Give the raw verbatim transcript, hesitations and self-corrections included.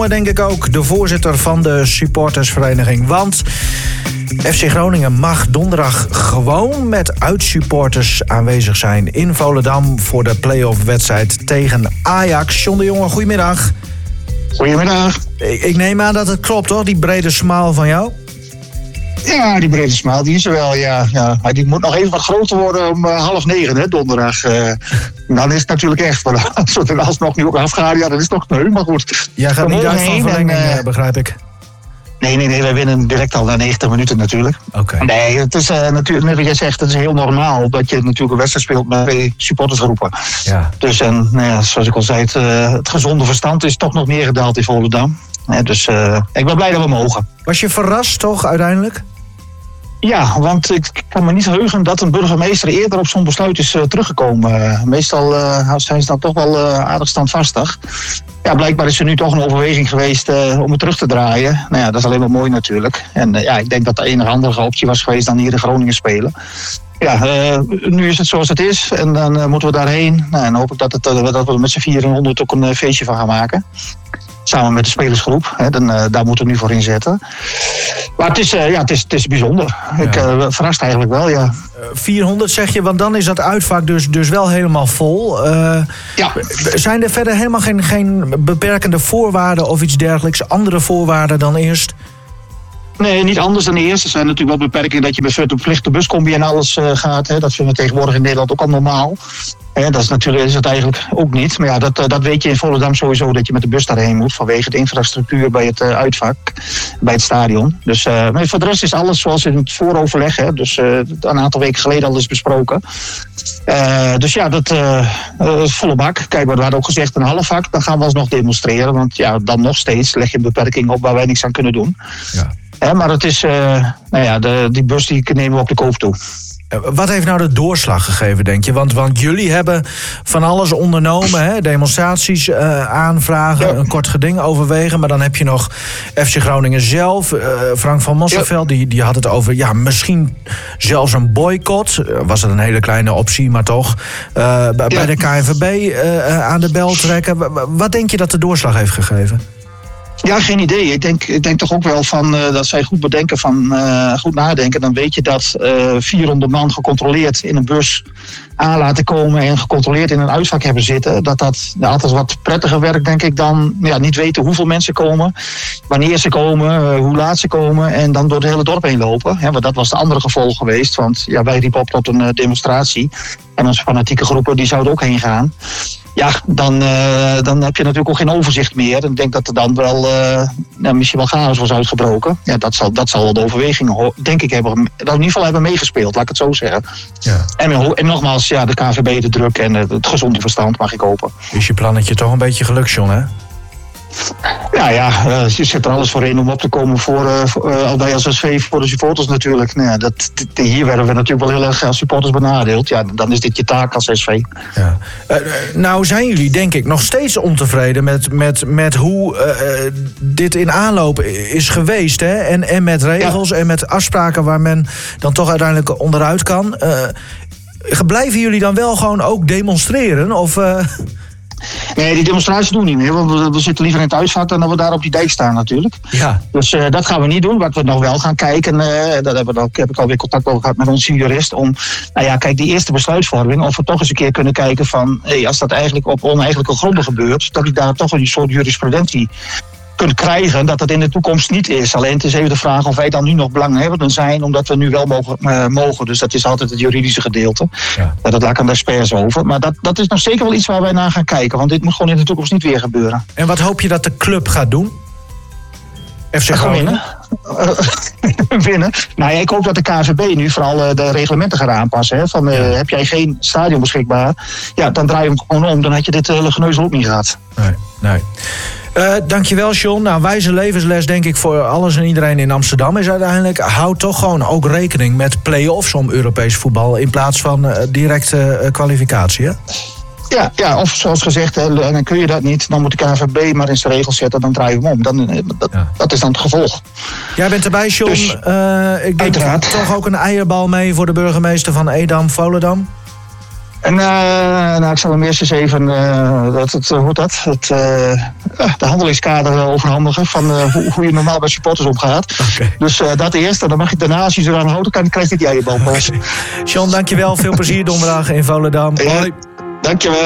Denk ik ook de voorzitter van de supportersvereniging. Want F C Groningen mag donderdag gewoon met uitsupporters aanwezig zijn in Volendam voor de play-off wedstrijd tegen Ajax. John de Jonge, goedemiddag. Goedemiddag. Ik, ik neem aan dat het klopt, toch? Die brede smile van jou? Ja, die brede smile, die is er wel, ja. ja. Maar die moet nog even wat groter worden om uh, half negen, hè, donderdag. Uh, dan is het natuurlijk echt, maar als we er alsnog nu ook afgaan, ja, dan is het nog sneu, maar goed. Jij gaat niet uit van verlenging, en, uh, begrijp ik. Nee, nee, nee, wij winnen direct al na negentig minuten natuurlijk. Oké. Okay. Nee, het is uh, natuurlijk, net wat jij zegt, het is heel normaal dat je natuurlijk een wedstrijd speelt met twee supportersgroepen. Ja. Dus en, nou ja, zoals ik al zei, het, uh, het gezonde verstand is toch nog meer gedaald in Volendam. Ja, dus uh, ik ben blij dat we mogen. Was je verrast toch uiteindelijk? Ja, want ik kan me niet heugen dat een burgemeester eerder op zo'n besluit is uh, teruggekomen. Uh, meestal uh, zijn ze dan toch wel uh, aardig standvastig. Ja, blijkbaar is er nu toch een overweging geweest uh, om het terug te draaien. Nou ja, dat is alleen maar mooi natuurlijk. En uh, ja, ik denk dat de enige andere optie was geweest dan hier in Groningen spelen. Ja, uh, nu is het zoals het is en dan uh, moeten we daarheen. Nou, en hoop ik dat, het, uh, dat we er met z'n vierhonderd ook een uh, feestje van gaan maken. Samen met de spelersgroep. Hè, dan, uh, daar moeten we nu voor inzetten. Maar het is, uh, ja, het is, het is bijzonder. Ja. Ik uh, verrast eigenlijk wel, ja. vierhonderd zeg je, want dan is dat uitvak dus, dus wel helemaal vol. Uh, ja. Zijn er verder helemaal geen, geen beperkende voorwaarden of iets dergelijks? Andere voorwaarden dan eerst? Nee, niet anders dan eerst. Er zijn natuurlijk wel beperkingen dat je met verplichte buscombi en alles uh, gaat. Hè. Dat vinden we tegenwoordig in Nederland ook al normaal. Hè, dat is natuurlijk is het eigenlijk ook niet. Maar ja, dat, uh, dat weet je in Volendam sowieso dat je met de bus daarheen moet. Vanwege de infrastructuur bij het uh, uitvak, bij het stadion. Dus uh, maar voor de rest is alles zoals in het vooroverleg. Hè. Dus uh, een aantal weken geleden al is besproken. Uh, dus ja, dat uh, uh, volle bak. Kijk, we hadden ook gezegd een half vak. Dan gaan we alsnog demonstreren. Want ja, dan nog steeds leg je een beperking op waar wij niks aan kunnen doen. Ja. Ja, maar het is, uh, nou ja, de, die bus die nemen we op de koop toe. Wat heeft nou de doorslag gegeven, denk je? Want, want jullie hebben van alles ondernomen, hè? Demonstraties uh, aanvragen, ja. Een kort geding overwegen. Maar dan heb je nog F C Groningen zelf. Uh, Frank van Mosselveld, ja. die, die had het over ja, misschien zelfs een boycott. Uh, was het een hele kleine optie, maar toch. Uh, bij ja. de K N V B uh, aan de bel trekken. Wat denk je dat de doorslag heeft gegeven? Ja, geen idee. Ik denk, ik denk toch ook wel van uh, dat zij goed bedenken, van uh, goed nadenken. Dan weet je dat uh, vierhonderd man gecontroleerd in een bus aan laten komen en gecontroleerd in een uitvak hebben zitten. Dat dat ja, altijd wat prettiger werkt, denk ik, dan ja, niet weten hoeveel mensen komen, wanneer ze komen, uh, hoe laat ze komen en dan door het hele dorp heen lopen. Ja, want dat was de andere gevolg geweest, want ja, wij riepen op tot een uh, demonstratie en onze fanatieke groepen die zouden ook heen gaan. Ja, dan, uh, dan heb je natuurlijk ook geen overzicht meer. En ik denk dat er dan wel uh, nou, misschien wel chaos was uitgebroken. Ja, dat zal, dat zal wel de overwegingen, denk ik, hebben, dat in ieder geval hebben meegespeeld, laat ik het zo zeggen. Ja. En, en nogmaals, ja, de K N V B, de druk en het, het gezonde verstand, mag ik hopen. Is je plannetje toch een beetje gelukt, John, hè? Ja, ja, uh, je zet er alles voor in om op te komen voor, uh, voor uh, al bij als S V voor de supporters natuurlijk. Nou ja, dat, t- hier werden we natuurlijk wel heel erg als supporters benadeeld. Ja, dan is dit je taak als S V. Ja. Uh, nou zijn jullie denk ik nog steeds ontevreden met, met, met hoe uh, dit in aanloop is geweest. Hè? En, en met regels ja. en met afspraken waar men dan toch uiteindelijk onderuit kan. Uh, blijven jullie dan wel gewoon ook demonstreren? Of... Uh... Nee, die demonstraties doen we niet meer. Want we, we zitten liever in het uitvak dan dat we daar op die dijk staan natuurlijk. Ja. Dus uh, dat gaan we niet doen. Wat we nog wel gaan kijken, uh, dat hebben we ook, heb ik alweer contact over gehad met onze jurist. Om, nou ja, kijk, die eerste besluitvorming, of we toch eens een keer kunnen kijken van, hey, als dat eigenlijk op oneigenlijke gronden gebeurt, dat je daar toch een soort jurisprudentie kunt krijgen, dat dat in de toekomst niet is. Alleen het is even de vraag of wij dan nu nog belanghebbenden zijn, omdat we nu wel mogen. Uh, mogen. Dus dat is altijd het juridische gedeelte. Ja. Uh, dat laat ik aan de experts over. Maar dat, dat is nog zeker wel iets waar wij naar gaan kijken. Want dit moet gewoon in de toekomst niet weer gebeuren. En wat hoop je dat de club gaat doen? F C Groningen? Winnen. winnen. Nou ja, ik hoop dat de K N V B nu vooral uh, de reglementen gaat aanpassen. Hè? Van, uh, ja. Heb jij geen stadion beschikbaar? Ja, dan draai je hem gewoon om. Dan had je dit hele geneuzel ook niet gehad. Nee, nee. Uh, dankjewel, John. Nou, wijze levensles denk ik voor alles en iedereen in Amsterdam is uiteindelijk, houd toch gewoon ook rekening met play-offs om Europees voetbal in plaats van uh, directe uh, kwalificatie, hè? Ja, ja, of zoals gezegd, hè, dan kun je dat niet, dan moet de K N V B maar in zijn regels zetten, dan draai je hem om. Dan, dat, ja. dat is dan het gevolg. Jij bent erbij, John. Dus, uh, ik denk uiteraard. Toch ook een eierbal mee voor de burgemeester van Edam, Volendam? En uh, nou, ik zal hem eerst eens even uh, dat, het, hoe dat, het, uh, de handelingskader overhandigen van uh, hoe, hoe je normaal met supporters omgaat. Okay. Dus uh, dat eerst. En dan mag je daarna, als je ze aan houden kan, krijg je die eierbal pas. John, dankjewel. Veel plezier donderdag in Volendam. Ja, dankjewel.